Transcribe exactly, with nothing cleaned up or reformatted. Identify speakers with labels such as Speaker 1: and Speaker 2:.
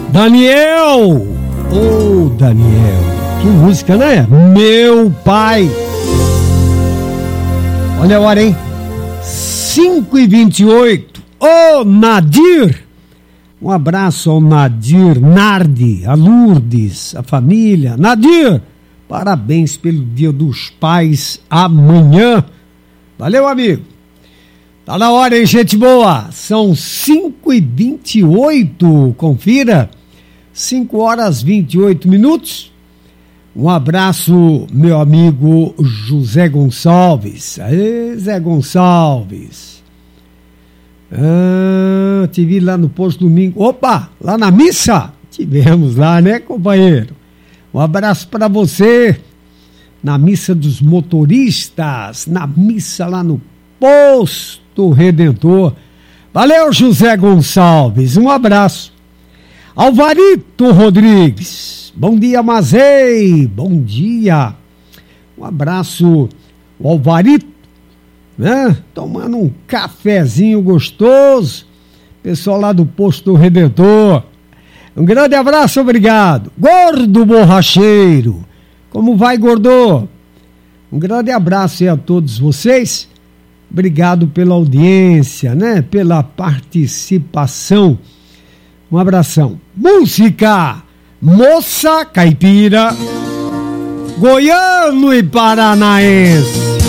Speaker 1: Daniel! Ô, oh, Daniel, que música, né? Meu pai! Olha a hora, hein? cinco e vinte e oito. Ô, oh, Nadir! Um abraço ao Nadir, Nardi, a Lourdes, a família. Nadir, parabéns pelo Dia dos Pais amanhã. Valeu, amigo. Tá na hora, hein, gente boa? São cinco e vinte e oito. Confira. cinco horas e vinte e oito minutos. Um abraço, meu amigo José Gonçalves. Aê, Zé Gonçalves. Ah, te vi lá no posto domingo. Opa, lá na missa? Tivemos lá, né, companheiro? Um abraço para você. Na missa dos motoristas. Na missa lá no Posto Redentor. Valeu, José Gonçalves. Um abraço. Alvarito Rodrigues. Bom dia, Mazei. Bom dia. Um abraço, o Alvarito, né? Tomando um cafezinho gostoso. Pessoal lá do Posto Redentor. Um grande abraço, obrigado. Gordo Borracheiro. Como vai, gordo? Um grande abraço aí a todos vocês. Obrigado pela audiência, né? Pela participação. Um abração. Música, Moça Caipira, goiano e paranaense.